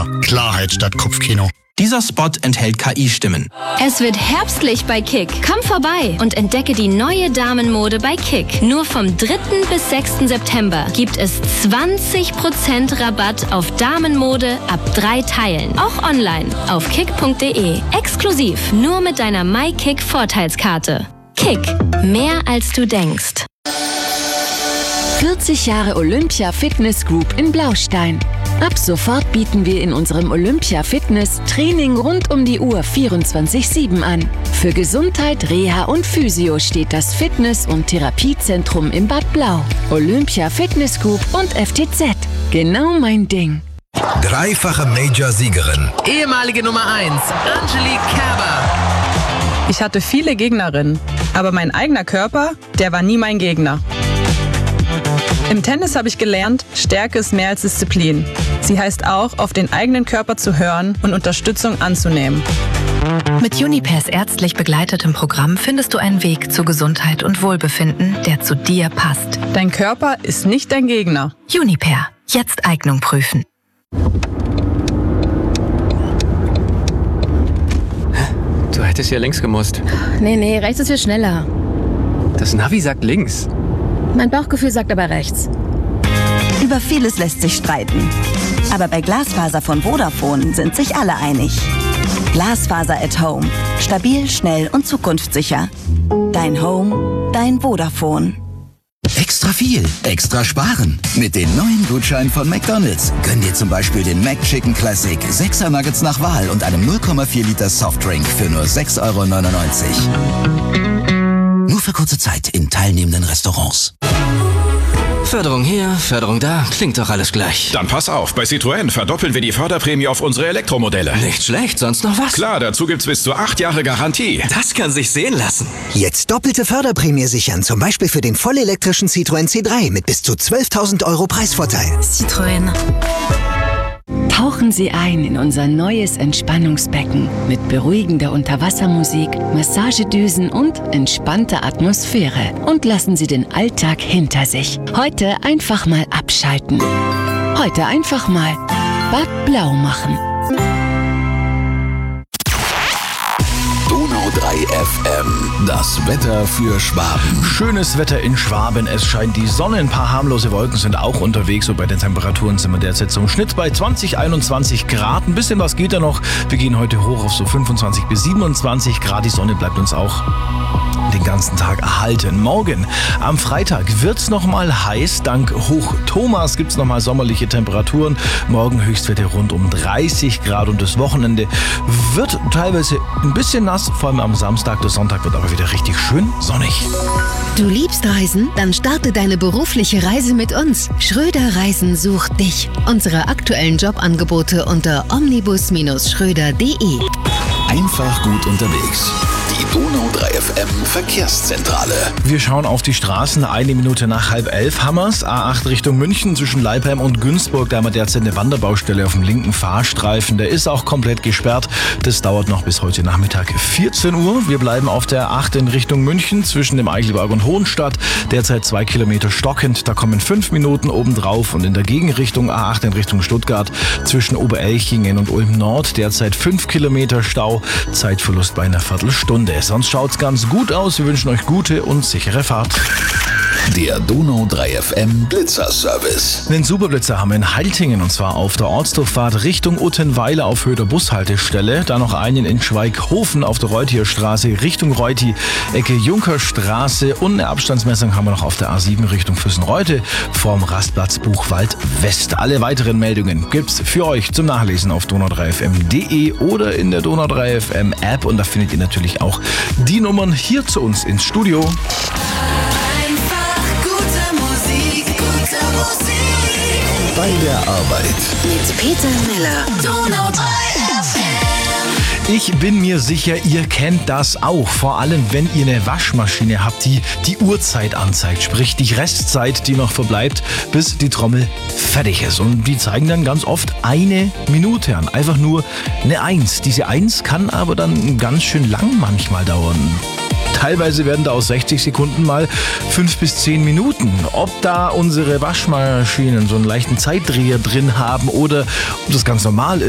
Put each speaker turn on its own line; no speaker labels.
Wasser. Klarheit statt Kopfkino.
Dieser Spot enthält KI-Stimmen.
Es wird herbstlich bei Kick. Komm vorbei und entdecke die neue Damenmode bei Kick. Nur vom 3. bis 6. September gibt es 20% Rabatt auf Damenmode ab 3 Teilen. Auch online auf kick.de. Exklusiv nur mit deiner MyKick-Vorteilskarte. Kick. Mehr als du denkst.
40 Jahre Olympia Fitness Group in Blaustein. Ab sofort bieten wir in unserem Olympia Fitness Training rund um die Uhr 24/7 an. Für Gesundheit, Reha und Physio steht das Fitness- und Therapiezentrum im Bad Blau. Olympia Fitness Group und FTZ. Genau mein Ding.
Dreifache Major-Siegerin.
Ehemalige Nummer 1, Angelique Kerber.
Ich hatte viele Gegnerinnen, aber mein eigener Körper, der war nie mein Gegner. Im Tennis habe ich gelernt, Stärke ist mehr als Disziplin. Sie heißt auch, auf den eigenen Körper zu hören und Unterstützung anzunehmen.
Mit Junipairs ärztlich begleitetem Programm findest du einen Weg zu Gesundheit und Wohlbefinden, der zu dir passt.
Dein Körper ist nicht dein Gegner.
Junipair. Jetzt Eignung prüfen.
Du hättest hier links gemusst.
Nee, rechts ist viel schneller.
Das Navi sagt links.
Mein Bauchgefühl sagt aber rechts.
Über vieles lässt sich streiten. Aber bei Glasfaser von Vodafone sind sich alle einig. Glasfaser at Home. Stabil, schnell und zukunftssicher. Dein Home, dein Vodafone.
Extra viel, extra sparen. Mit den neuen Gutscheinen von McDonald's. Gönn dir zum Beispiel den McChicken Classic, 6er Nuggets nach Wahl und einem 0,4 Liter Softdrink für nur 6,99 €. Nur für kurze Zeit in teilnehmenden Restaurants.
Förderung hier, Förderung da, klingt doch alles gleich.
Dann pass auf, bei Citroën verdoppeln wir die Förderprämie auf unsere Elektromodelle.
Nicht schlecht, sonst noch was?
Klar, dazu gibt's bis zu 8 Jahre Garantie.
Das kann sich sehen lassen.
Jetzt doppelte Förderprämie sichern, zum Beispiel für den vollelektrischen Citroën C3 mit bis zu 12.000 € Preisvorteil.
Citroën.
Tauchen Sie ein in unser neues Entspannungsbecken mit beruhigender Unterwassermusik, Massagedüsen und entspannter Atmosphäre. Und lassen Sie den Alltag hinter sich. Heute einfach mal abschalten. Heute einfach mal Bad Blau machen.
Donau 3 FM. Das Wetter für Schwaben.
Schönes Wetter in Schwaben. Es scheint die Sonne. Ein paar harmlose Wolken sind auch unterwegs. Und bei den Temperaturen sind wir derzeit zum Schnitt bei 20, 21 Grad. Ein bisschen was geht da noch. Wir gehen heute hoch auf so 25 bis 27 Grad. Die Sonne bleibt uns auch den ganzen Tag erhalten. Morgen am Freitag wird es nochmal heiß. Dank Hoch Thomas gibt es nochmal sommerliche Temperaturen. Morgen Höchstwerte rund um 30 Grad und das Wochenende wird teilweise ein bisschen nass. Vor allem am Samstag, der Sonntag wird aber wieder richtig schön sonnig.
Du liebst Reisen? Dann starte deine berufliche Reise mit uns. Schröder Reisen sucht dich. Unsere aktuellen Jobangebote unter omnibus-schröder.de.
Einfach gut unterwegs. Die Donau 3 FM Verkehrszentrale.
Wir schauen auf die Straßen. 1 Minute nach 10:30 haben wir's. A8 Richtung München zwischen Leipheim und Günzburg. Da haben wir derzeit eine Wanderbaustelle auf dem linken Fahrstreifen. Der ist auch komplett gesperrt. Das dauert noch bis heute Nachmittag 14 Uhr. Wir bleiben auf der A8 in Richtung München zwischen dem Eichelberg und Hohenstadt. Derzeit 2 Kilometer stockend. Da kommen 5 Minuten obendrauf. Und in der Gegenrichtung A8 in Richtung Stuttgart zwischen Oberelchingen und Ulm Nord. Derzeit 5 Kilometer Stau. Zeitverlust bei einer Viertelstunde. Sonst schaut's ganz gut aus. Wir wünschen euch gute und sichere Fahrt.
Der Donau 3 FM Blitzer-Service.
Den Superblitzer haben wir in Haltingen, und zwar auf der Ortsdurchfahrt Richtung Uttenweiler auf Höhe der Bushaltestelle. Dann noch einen in Schweighofen auf der Reuthier Straße Richtung Reuthi, Ecke Junkerstraße. Und eine Abstandsmessung haben wir noch auf der A7 Richtung Füssenreute vorm Rastplatz Buchwald West. Alle weiteren Meldungen gibt's für euch zum Nachlesen auf donau3fm.de oder in der Donau 3 FM App. Und da findet ihr natürlich auch die Nummern hier zu uns ins Studio.
Bei der Arbeit.
Mit Peter Miller. Donau 3 FM.
Ich bin mir sicher, ihr kennt das auch. Vor allem, wenn ihr eine Waschmaschine habt, die die Uhrzeit anzeigt. Sprich, die Restzeit, die noch verbleibt, bis die Trommel fertig ist. Und die zeigen dann ganz oft 1 Minute an. Einfach nur eine 1. Diese 1 kann aber dann ganz schön lang manchmal dauern. Teilweise werden da aus 60 Sekunden mal 5 bis 10 Minuten. Ob da unsere Waschmaschinen so einen leichten Zeitdreher drin haben oder ob das ganz normal ist,